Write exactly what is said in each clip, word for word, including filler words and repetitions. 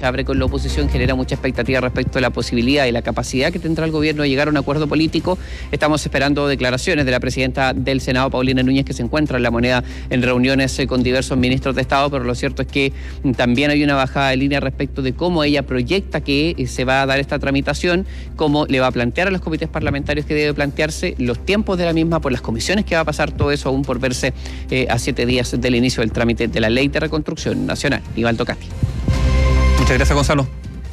abre con la oposición, genera mucha expectativa respecto a la posibilidad y la capacidad que tendrá el gobierno de llegar a un acuerdo político. Estamos esperando declaraciones de la presidenta del Senado, Paulina Núñez, que se encuentra en La Moneda en reuniones con diversos ministros de Estado, pero lo cierto es que también hay una bajada de línea respecto de cómo ella proyecta que se va a dar esta tramitación, cómo le va a plantear a los comités parlamentarios que debe plantearse, los tiempos de la misma, por las comisiones que va a pasar, todo eso aún por verse eh, a siete días del inicio del trámite de la Ley de Reconstrucción Nacional. Nivaldo Casti. Muchas gracias, Gonzalo.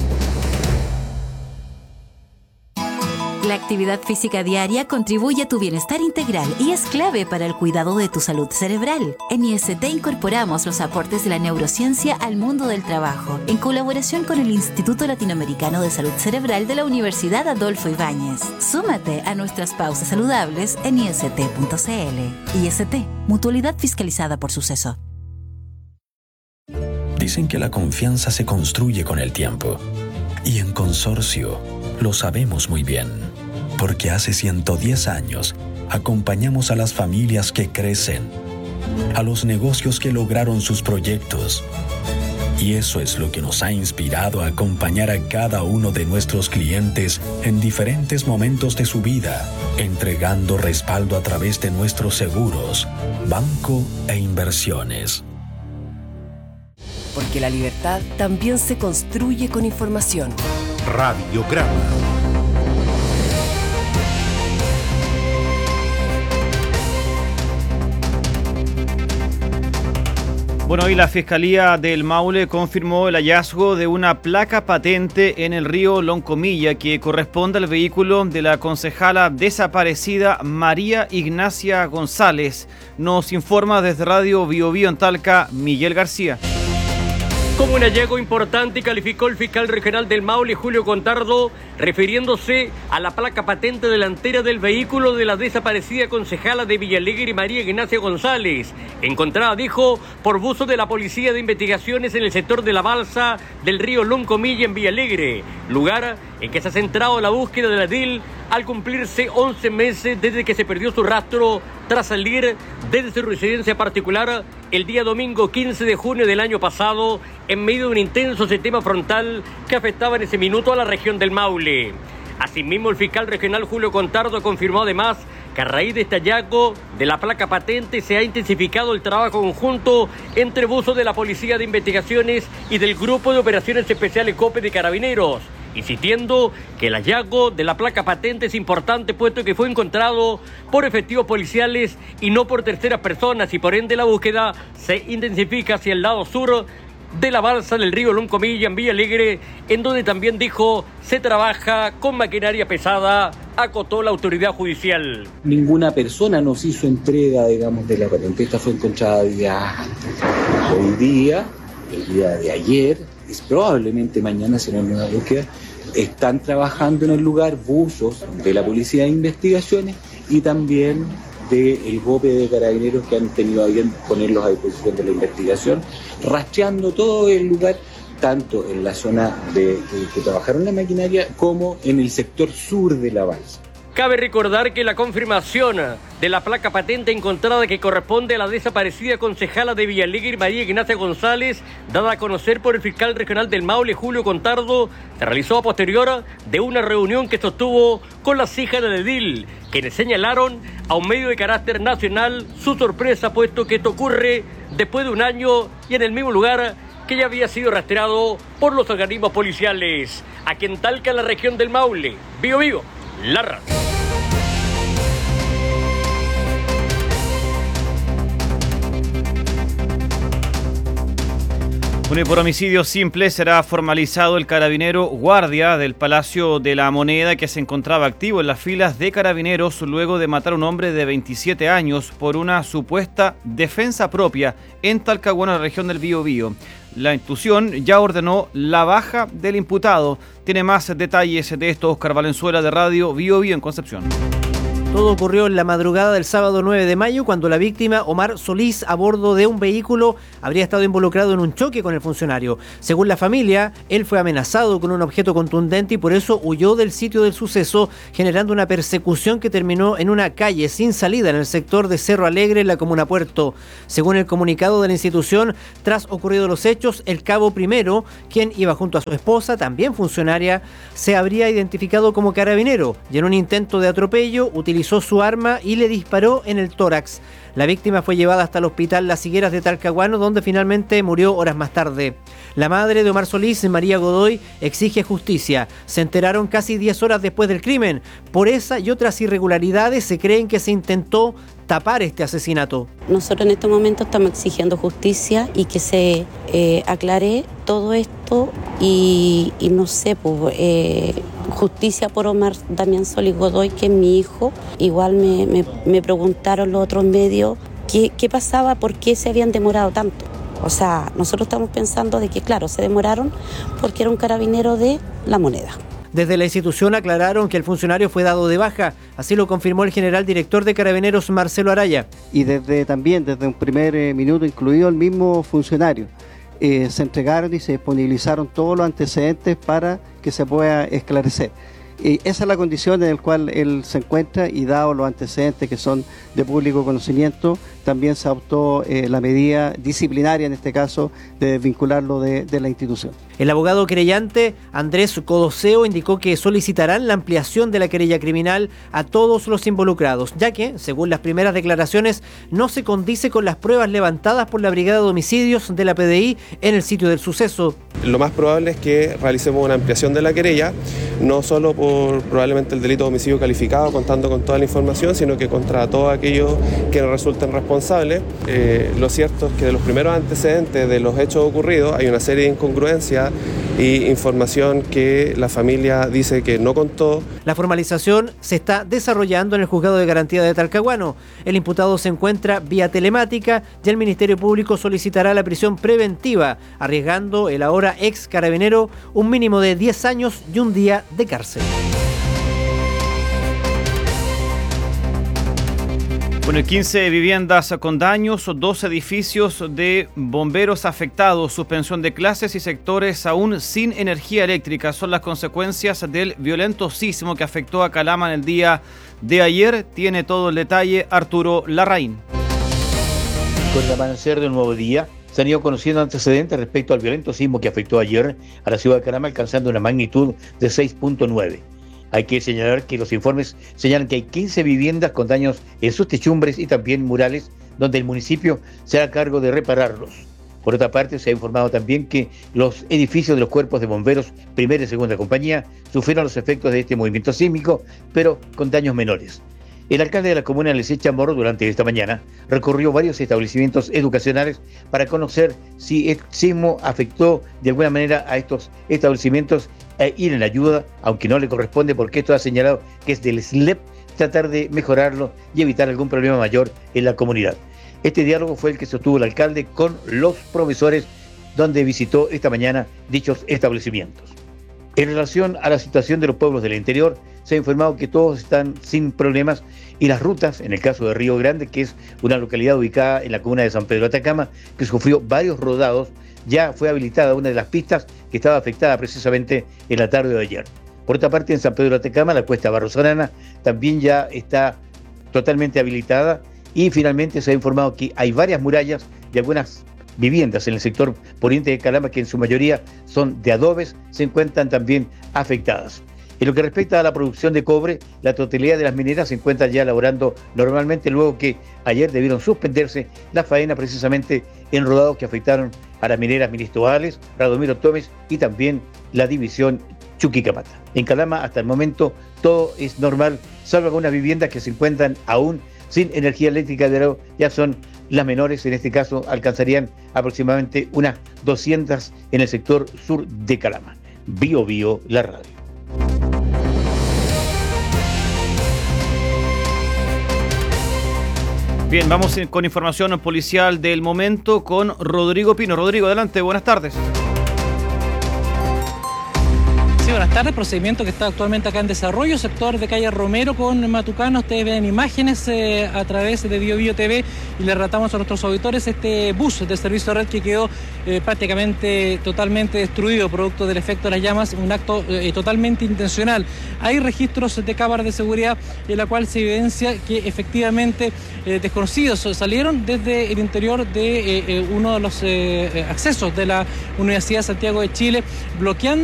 La actividad física diaria contribuye a tu bienestar integral y es clave para el cuidado de tu salud cerebral. En I S T incorporamos los aportes de la neurociencia al mundo del trabajo, en colaboración con el Instituto Latinoamericano de Salud Cerebral de la Universidad Adolfo Ibáñez. Súmate a nuestras pausas saludables en I S T punto C L. I S T, mutualidad fiscalizada por Suceso. Dicen que la confianza se construye con el tiempo. Y en Consorcio lo sabemos muy bien, porque hace ciento diez años acompañamos a las familias que crecen, a los negocios que lograron sus proyectos. Y eso es lo que nos ha inspirado a acompañar a cada uno de nuestros clientes en diferentes momentos de su vida, entregando respaldo a través de nuestros seguros, banco e inversiones. Porque la libertad también se construye con información. Radiograma. Bueno, hoy la Fiscalía del Maule confirmó el hallazgo de una placa patente en el río Loncomilla que corresponde al vehículo de la concejala desaparecida María Ignacia González. Nos informa desde Radio Bio Bio en Talca, Miguel García. Como un hallazgo importante calificó el fiscal regional del Maule, Julio Contardo, refiriéndose a la placa patente delantera del vehículo de la desaparecida concejala de Villalegre, María Ignacia González, encontrada, dijo, por buzo de la Policía de Investigaciones en el sector de la balsa del río Loncomilla en Villalegre, lugar en que se ha centrado la búsqueda de la D I L al cumplirse once meses desde que se perdió su rastro tras salir desde su residencia particular el día domingo quince de junio del año pasado en medio de un intenso sistema frontal que afectaba en ese minuto a la región del Maule. Asimismo, el fiscal regional Julio Contardo confirmó además que a raíz de este hallazgo de la placa patente se ha intensificado el trabajo conjunto entre buzos de la Policía de Investigaciones y del Grupo de Operaciones Especiales COPE de Carabineros, insistiendo que el hallazgo de la placa patente es importante puesto que fue encontrado por efectivos policiales y no por terceras personas y por ende la búsqueda se intensifica hacia el lado sur de la balsa del río Loncomilla en Villalegre, en donde también dijo se trabaja con maquinaria pesada, acotó la autoridad judicial. Ninguna persona nos hizo entrega, digamos, de la patente. Esta fue encontrada días antes. Hoy día, el día de ayer, es probablemente mañana será una nueva búsqueda. Están trabajando en el lugar buzos de la Policía de Investigaciones y también del GOPE de Carabineros que han tenido a bien ponerlos a disposición de la investigación, rastreando todo el lugar, tanto en la zona de que, que trabajaron la maquinaria como en el sector sur de la balsa. Cabe recordar que la confirmación de la placa patente encontrada que corresponde a la desaparecida concejala de Villalegre, María Ignacia González, dada a conocer por el fiscal regional del Maule, Julio Contardo, se realizó a posterior de una reunión que sostuvo con las hijas de la D I L, quienes señalaron a un medio de carácter nacional su sorpresa, puesto que esto ocurre después de un año y en el mismo lugar que ya había sido rastreado por los organismos policiales. Aquí en Talca, en la región del Maule, Bio Bio, la radio. Bueno, y por homicidio simple será formalizado el carabinero guardia del Palacio de la Moneda que se encontraba activo en las filas de carabineros luego de matar a un hombre de veintisiete años por una supuesta defensa propia en Talcahuano, la región del Biobío. La institución ya ordenó la baja del imputado. Tiene más detalles de esto Óscar Valenzuela de Radio Bio Bio en Concepción. Todo ocurrió en la madrugada del sábado nueve de mayo, cuando la víctima, Omar Solís, a bordo de un vehículo, habría estado involucrado en un choque con el funcionario. Según la familia, él fue amenazado con un objeto contundente y por eso huyó del sitio del suceso, generando una persecución que terminó en una calle sin salida en el sector de Cerro Alegre, en la comuna Puerto. Según el comunicado de la institución, tras ocurridos los hechos, el cabo primero, quien iba junto a su esposa, también funcionaria, se habría identificado como carabinero y en un intento de atropello utilizó su arma y le disparó en el tórax. La víctima fue llevada hasta el hospital Las Higueras de Talcahuano, donde finalmente murió horas más tarde. La madre de Omar Solís, María Godoy, exige justicia. Se enteraron casi diez horas después del crimen. Por esa y otras irregularidades se creen que se intentó tapar este asesinato. Nosotros en este momento estamos exigiendo justicia y que se eh, aclare todo esto y, y no sé, pues, eh, justicia por Omar Damián Solís Godoy, que es mi hijo. Igual me, me, me preguntaron los otros medios qué, qué pasaba, por qué se habían demorado tanto. O sea, nosotros estamos pensando de que, claro, se demoraron porque era un carabinero de La Moneda. Desde la institución aclararon que el funcionario fue dado de baja, así lo confirmó el general director de Carabineros, Marcelo Araya. Y desde también, desde un primer eh, minuto, incluido el mismo funcionario, eh, se entregaron y se disponibilizaron todos los antecedentes para que se pueda esclarecer. Y esa es la condición en la cual él se encuentra y dado los antecedentes que son de público conocimiento, también se adoptó eh, la medida disciplinaria, en este caso, de desvincularlo de, de la institución. El abogado querellante, Andrés Codoseo, indicó que solicitarán la ampliación de la querella criminal a todos los involucrados, ya que, según las primeras declaraciones, no se condice con las pruebas levantadas por la Brigada de Homicidios de la P D I en el sitio del suceso. Lo más probable es que realicemos una ampliación de la querella, no solo por probablemente el delito de homicidio calificado, contando con toda la información, sino que contra todos aquellos que resulten responsables. Eh, lo cierto es que de los primeros antecedentes de los hechos ocurridos hay una serie de incongruencias y información que la familia dice que no contó. La formalización se está desarrollando en el Juzgado de Garantía de Talcahuano. El imputado se encuentra vía telemática y el Ministerio Público solicitará la prisión preventiva, arriesgando el ahora ex carabinero un mínimo de diez años y un día de cárcel. Bueno, quince viviendas con daños, dos edificios de bomberos afectados, suspensión de clases y sectores aún sin energía eléctrica son las consecuencias del violento sismo que afectó a Calama en el día de ayer. Tiene todo el detalle Arturo Larraín. Con el amanecer de un nuevo día, se han ido conociendo antecedentes respecto al violento sismo que afectó ayer a la ciudad de Calama, alcanzando una magnitud de seis punto nueve. Hay que señalar que los informes señalan que hay quince viviendas con daños en sus techumbres y también murales, donde el municipio se hará cargo de repararlos. Por otra parte, se ha informado también que los edificios de los cuerpos de bomberos, primera y segunda compañía, sufrieron los efectos de este movimiento sísmico, pero con daños menores. El alcalde de la comuna, Lesé Chamorro, durante esta mañana recorrió varios establecimientos educacionales para conocer si el sismo afectó de alguna manera a estos establecimientos e ir en ayuda, aunque no le corresponde porque esto ha señalado que es del S L E P, tratar de mejorarlo y evitar algún problema mayor en la comunidad. Este diálogo fue el que sostuvo el alcalde con los profesores, donde visitó esta mañana dichos establecimientos. En relación a la situación de los pueblos del interior, se ha informado que todos están sin problemas y las rutas, en el caso de Río Grande, que es una localidad ubicada en la comuna de San Pedro de Atacama, que sufrió varios rodados, ya fue habilitada una de las pistas que estaba afectada precisamente en la tarde de ayer. Por otra parte, en San Pedro de Atacama, la cuesta Barrosorana también ya está totalmente habilitada y finalmente se ha informado que hay varias murallas de algunas viviendas en el sector poniente de Calama, que en su mayoría son de adobes, se encuentran también afectadas. En lo que respecta a la producción de cobre, la totalidad de las mineras se encuentran ya elaborando normalmente, luego que ayer debieron suspenderse la faena precisamente en rodados que afectaron a las mineras Ministro Ales, Radomiro Tomes y también la división Chuquicamata. En Calama, hasta el momento, todo es normal, salvo algunas viviendas que se encuentran aún sin energía eléctrica, pero ya son las menores, en este caso alcanzarían aproximadamente unas doscientas en el sector sur de Calama. Bio Bio, la radio. Bien, vamos con información policial del momento con Rodrigo Pino. Rodrigo, adelante, buenas tardes. Sí, buenas buenas tardes. Procedimiento que está actualmente acá en desarrollo, sector de calle Romero con Matucana. Ustedes ven imágenes eh, a través de Bio Bio T V y le relatamos a nuestros auditores este bus de servicio red que quedó eh, prácticamente totalmente destruido producto del efecto de las llamas, un acto eh, totalmente intencional. Hay registros de cámaras de seguridad en la cual se evidencia que efectivamente eh, desconocidos salieron desde el interior de eh, eh, uno de los eh, accesos de la Universidad de Santiago de Chile, bloqueando